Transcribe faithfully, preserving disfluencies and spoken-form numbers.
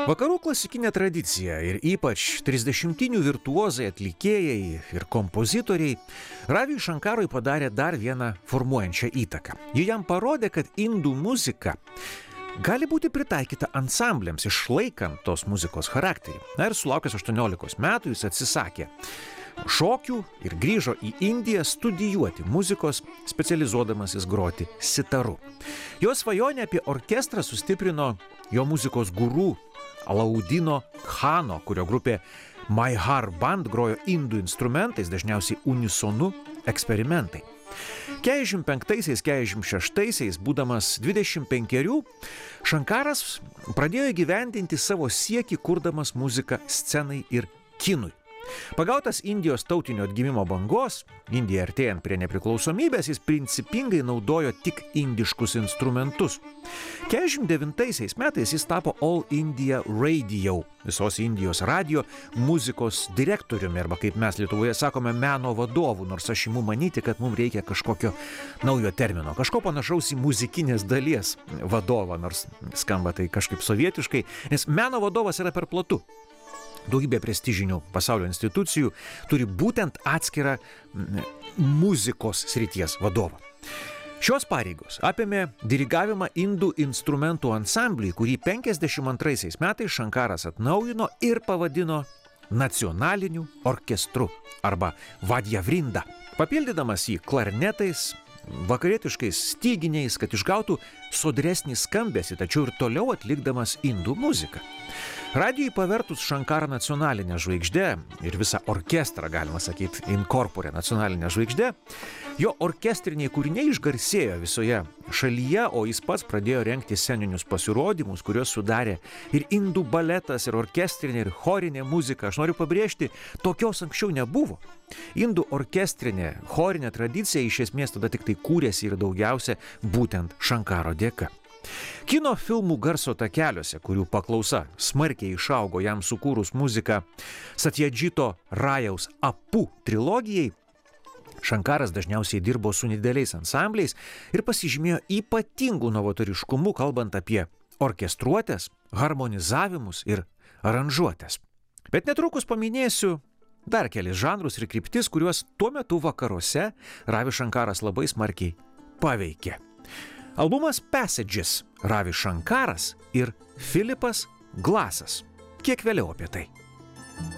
Vakarų klasikinė tradicija ir ypač trisdešimtinių virtuozai, atlikėjai ir kompozitoriai Raviui Šankarui padarė dar vieną formuojančią įtaką. Ji jam parodė, kad indų muzika gali būti pritaikyta ansambliams, išlaikant tos muzikos charakterį. Na ir sulaukęs aštuoniolikos metų jis atsisakė šokių ir grįžo į Indiją studijuoti muzikos, specializuodamasis groti sitaru. Jo svajonę apie orkestrą sustiprino jo muzikos guru Alaudino Khano, kurio grupė Maihar Band grojo indų instrumentais, dažniausiai unisonu eksperimentai. keturiasdešimt penktaisiais keturiasdešimt šeštaisiais, būdamas dvidešimt penkerių, Šankaras pradėjo įgyvendinti savo siekį, kurdamas muziką scenai ir kinui. Pagautas Indijos tautinio atgimimo bangos, Indijai artėjant prie nepriklausomybės, jis principingai naudojo tik indiškus instrumentus. keturiasdešimt devintaisiais metais jis tapo All India Radio, visos Indijos radio muzikos direktoriumi, arba kaip mes Lietuvoje sakome, meno vadovu, nors aš imu manyti, kad mums reikia kažkokio naujo termino, kažko panašaus į muzikinės dalies vadovą, nors skamba tai kažkaip sovietiškai, nes meno vadovas yra per platu. Daugybė prestižinių pasaulio institucijų turi būtent atskirą muzikos srities vadovą. Šios pareigos apėmė dirigavimą indų instrumentų ansambliui, kurį penkiasdešimt antraisiais metais Šankaras atnaujino ir pavadino nacionaliniu orkestru arba Vadjavrinda, papildydamas jį klarnetais, vakarietiškais styginiais, kad išgautų sodresnį skambesį, tačiau ir toliau atlikdamas indų muziką. Radijui pavertus Šankarą nacionalinę žvaigždę ir visą orkestrą, galima sakyti, inkorporė nacionalinę žvaigždę, jo orkestriniai kūriniai išgarsėjo visoje šalyje, o jis pats pradėjo rengti sceninius pasirodymus, kuriuos sudarė ir indų baletas, ir orkestrinė, ir chorinė muzika. Aš noriu pabrėžti, tokios anksčiau nebuvo. Indų orkestrinė, chorinė tradicija iš esmės tada tik tai kūrėsi ir daugiausia būtent Šankaro dėka. Kino filmų garso takeliuose, kurių paklausa smarkiai išaugo jam sukūrus muziką Satyadžito Rajaus Apu trilogijai, Šankaras dažniausiai dirbo su nedideliais ansambliais ir pasižymėjo ypatingų novatoriškumu, kalbant apie orkestruotės, harmonizavimus ir aranžuotės. Bet netrukus paminėsiu dar kelis žanrus ir kryptis, kuriuos tuo metu vakaruose Ravi Šankaras labai smarkiai paveikė. Albumas Passages, Ravi Šankaras ir Filipas Glasas. Kiek vėliau apie tai.